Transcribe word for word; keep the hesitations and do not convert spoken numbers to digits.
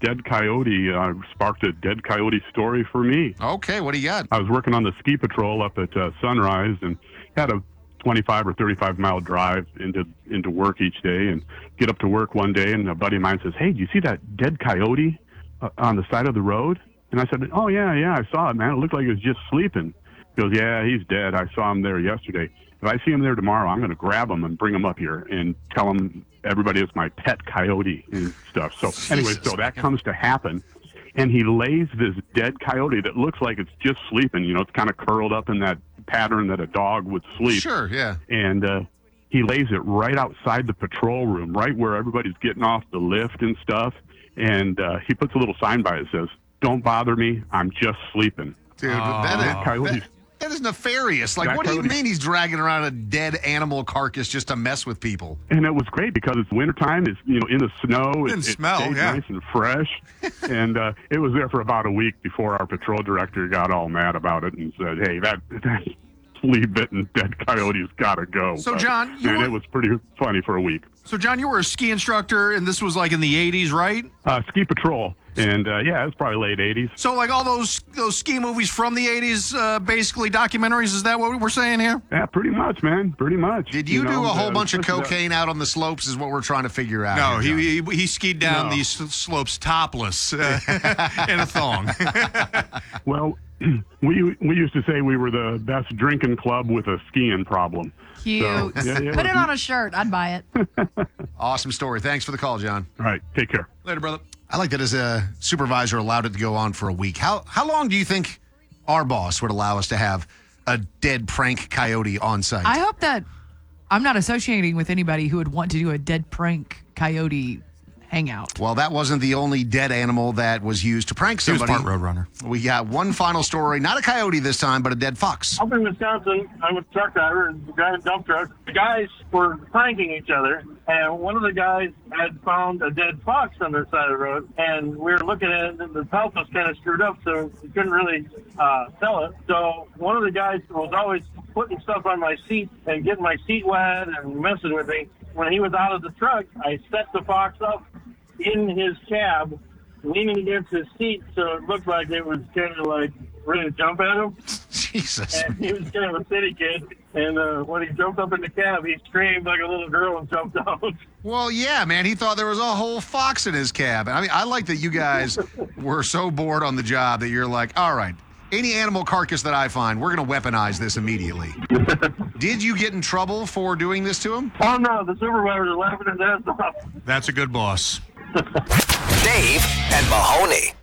dead coyote uh, sparked a dead coyote story for me. Okay, what do you got? I was working on the ski patrol up at uh, Sunrise and had a twenty-five or thirty-five mile drive into into work each day, and get up to work one day, and a buddy of mine says, "Hey, do you see that dead coyote uh, on the side of the road?" And I said, "Oh, yeah, yeah, I saw it, man. It looked like he was just sleeping." He goes, "Yeah, he's dead. I saw him there yesterday. If I see him there tomorrow, I'm going to grab him and bring him up here and tell him everybody is my pet coyote and stuff." So anyway, so that comes to happen. And he lays this dead coyote that looks like it's just sleeping. You know, it's kind of curled up in that pattern that a dog would sleep. Sure, yeah. And uh, he lays it right outside the patrol room, right where everybody's getting off the lift and stuff. And uh, he puts a little sign by it that says, "Don't bother me. I'm just sleeping." Dude, uh, that, is, coyote, that, that is nefarious. Like, that what do you coyote, mean he's dragging around a dead animal carcass just to mess with people? And it was great because it's wintertime. It's, you know, in the snow. It, Didn't it smell, stayed yeah. nice and fresh. And uh, it was there for about a week before our patrol director got all mad about it and said, "Hey, that, that flea-bitten dead coyote's got to go." So, But, John, you man, were- it was pretty funny for a week. So, John, you were a ski instructor, and this was like in the eighties, right? Uh, ski patrol. And, uh, yeah, it was probably late eighties. So, like all those those ski movies from the eighties, uh, basically documentaries, is that what we're saying here? Yeah, pretty much, man. Pretty much. Did you, know, do a whole uh, bunch of especially cocaine out on the slopes is what we're trying to figure out. No, here, he, John. he he skied down No. these slopes topless uh, in a thong. that- Well, we we used to say we were the best drinking club with a skiing problem. Cute. So, yeah, yeah, Put it on a shirt. I'd buy it. Awesome story. Thanks for the call, John. All right, take care. Later, brother. I like that as a supervisor allowed it to go on for a week. How how long do you think our boss would allow us to have a dead prank coyote on site? I hope that I'm not associating with anybody who would want to do a dead prank coyote hangout. Well, that wasn't the only dead animal that was used to prank He was somebody. part Roadrunner. We got one final story. Not a coyote this time, but a dead fox. Up in Wisconsin, I'm a truck driver and driving a dump truck. The guys were pranking each other, and one of the guys had found a dead fox on the side of the road, and we were looking at it, and the pelt was kind of screwed up, so we couldn't really uh, sell it. So one of the guys was always putting stuff on my seat and getting my seat wet and messing with me. When he was out of the truck, I set the fox up in his cab, leaning against his seat, so it looked like it was kind of like ready to jump at him. Jesus. And he was kind of a city kid, and uh, when he jumped up in the cab, he screamed like a little girl and jumped out. Well, yeah, man. He thought there was a whole fox in his cab. I mean, I like that you guys were so bored on the job that you're like, all right, any animal carcass that I find, we're going to weaponize this immediately. Did you get in trouble for doing this to him? Oh, no, the supervisor was laughing his ass off. That's a good boss. Dave and Mahoney.